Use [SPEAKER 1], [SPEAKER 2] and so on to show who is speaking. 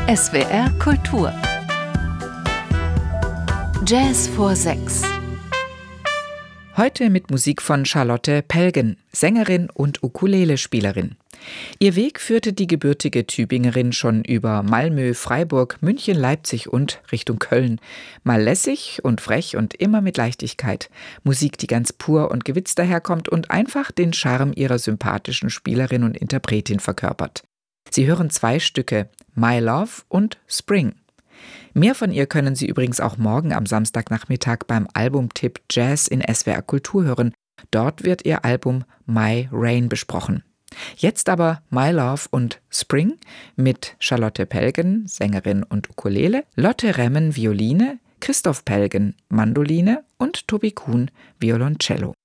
[SPEAKER 1] SWR Kultur Jazz vor 6. Heute mit Musik von Charlotte Pelgen, Sängerin und Ukulele-Spielerin. Ihr Weg führte die gebürtige Tübingerin schon über Malmö, Freiburg, München, Leipzig und Richtung Köln. Mal lässig und frech und immer mit Leichtigkeit. Musik, die ganz pur und gewitzt daherkommt und einfach den Charme ihrer sympathischen Spielerin und Interpretin verkörpert. Sie hören 2 Stücke, My Love und Spring. Mehr von ihr können Sie übrigens auch morgen am Samstagnachmittag beim Albumtipp Jazz in SWR Kultur hören. Dort wird ihr Album My Rain besprochen. Jetzt aber My Love und Spring mit Charlotte Pelgen, Sängerin und Ukulele, Lotte Remmen, Violine, Christoph Pelgen, Mandoline und Tobi Kuhn, Violoncello.